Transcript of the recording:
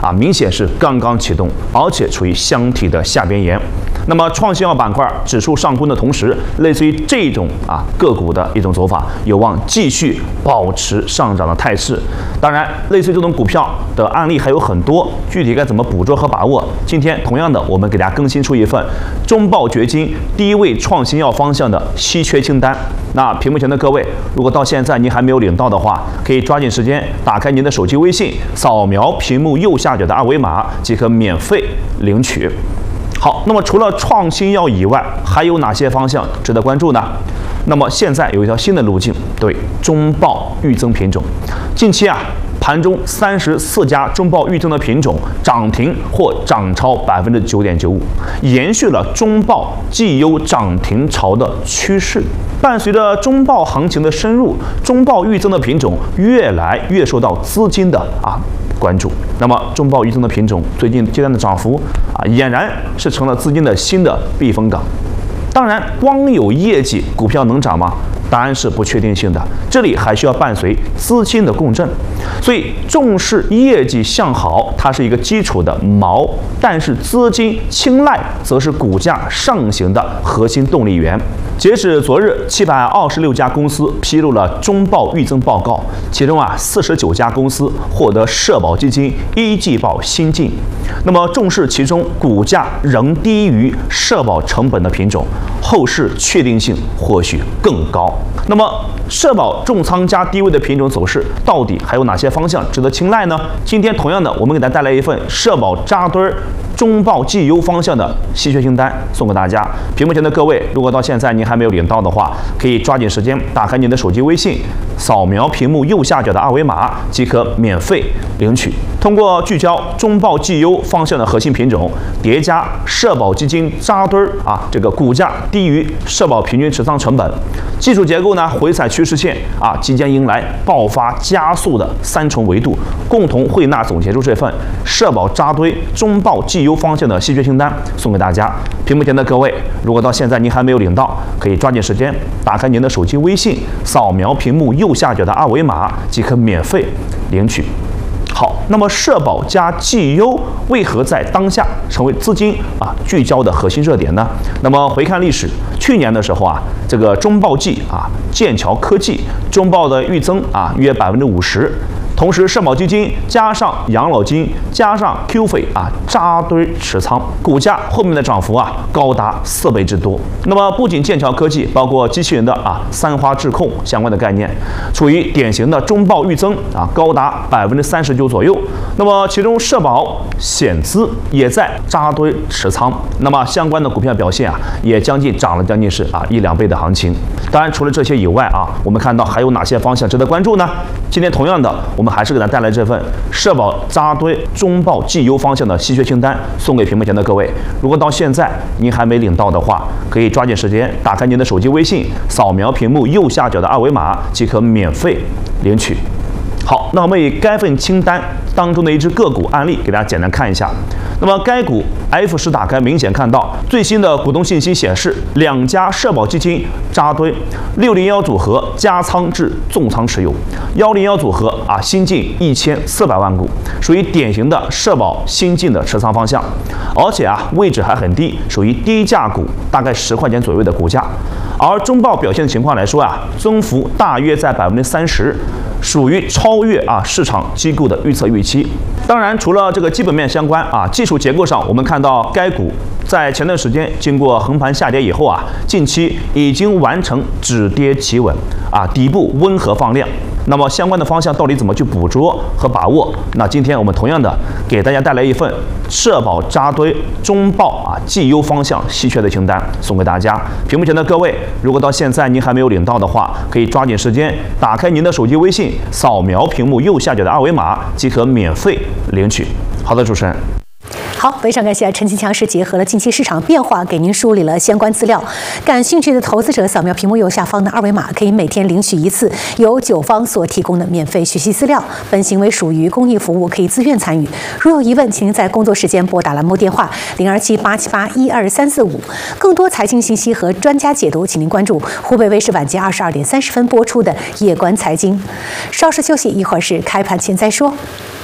明显是刚刚启动，而且处于箱体的下边沿。那么创新药板块指数上攻的同时，类似于这种个股的一种走法，有望继续保持上涨的态势。当然，类似于这种股票的案例还有很多，具体该怎么捕捉和把握？今天同样的，我们给大家更新出一份中报掘金低位创新药方向的稀缺清单。那屏幕前的各位，如果到现在您还没有领到的话，可以抓紧时间打开您的手机微信，扫描屏幕右下角的二维码即可免费领取。好，那么除了创新药以外，还有哪些方向值得关注呢？那么现在有一条新的路径，对，中报预增品种。近期盘中34家中报预增的品种涨停或涨超9.95%，延续了中报绩优涨停潮的趋势。伴随着中报行情的深入，中报预增的品种越来越受到资金的关注。那么中报预增的品种最近阶段的涨幅俨然是成了资金的新的避风港。当然，光有业绩，股票能涨吗？答案是不确定性的，这里还需要伴随资金的共振。所以重视业绩向好，它是一个基础的锚，但是资金青睐则是股价上行的核心动力源。截止昨日，726家公司披露了中报预增报告，其中49家公司获得社保基金一季报新进。那么重视其中股价仍低于社保成本的品种，后市确定性或许更高。那么社保重仓加低位的品种走势到底还有哪些方向值得青睐呢？今天同样的，我们给大家带来一份社保扎堆中报绩优方向的稀缺清单送给大家。屏幕前的各位，如果到现在您还没有领到的话，可以抓紧时间打开您的手机微信，扫描屏幕右下角的二维码即可免费领取。通过聚焦中报绩优方向的核心品种，叠加社保基金扎堆这个股价低于社保平均持仓成本，技术结构呢回踩趋势线即将迎来爆发加速的3重维度，共同汇纳总结出这份社保扎堆中报绩优方向的稀缺清单送给大家。屏幕前的各位，如果到现在您还没有领到，可以抓紧时间打开您的手机微信，扫描屏幕右下角的二维码即可免费领取。好，那么社保加绩优为何在当下成为资金聚焦的核心热点呢？那么回看历史，去年的时候这个中报绩剑桥科技中报的预增约50%。同时，社保基金加上养老金加上 Q 费扎堆持仓，股价后面的涨幅高达4倍之多。那么不仅剑桥科技，包括机器人的三花智控相关的概念，处于典型的中报预增高达39%左右。那么其中社保险资也在扎堆持仓，那么相关的股票表现也涨了将近是1-2倍的行情。当然，除了这些以外我们看到还有哪些方向值得关注呢？今天同样的，我们还是给大家带来这份社保扎堆中报绩优方向的稀缺清单，送给屏幕前的各位。如果到现在您还没领到的话，可以抓紧时间打开您的手机微信，扫描屏幕右下角的二维码即可免费领取。好，那我们以该份清单当中的一只个股案例给大家简单看一下。那么该股 F 十打开，明显看到最新的股东信息显示，2家社保基金扎堆，601组合加仓至重仓持有，101组合新进1400万股，属于典型的社保新进的持仓方向，而且位置还很低，属于低价股，大概10块钱左右的股价。而中报表现的情况来说增幅大约在30%，属于超越市场机构的预测预期。当然，除了这个基本面相关技术结构上，我们看到该股在前段时间经过横盘下跌以后近期已经完成止跌企稳底部温和放量。那么相关的方向到底怎么去捕捉和把握？那今天我们同样的给大家带来一份社保扎堆中报绩优方向稀缺的清单送给大家。屏幕前的各位，如果到现在您还没有领到的话，可以抓紧时间打开您的手机微信，扫描屏幕右下角的二维码即可免费领取。好的，主持人。 好，非常感谢陈其强是结合了近期市场变化，给您梳理了相关资料。感兴趣的投资者扫描屏幕右下方的二维码，可以每天领取1次由9方所提供的免费学习资料。本行为属于公益服务，可以自愿参与。如有疑问，请您在工作时间拨打栏目电话027-878-12345。更多财经信息和专家解读，请您关注湖北卫视晚间22点30分播出的《夜观财经》。稍事休息，一会儿是开盘前再说。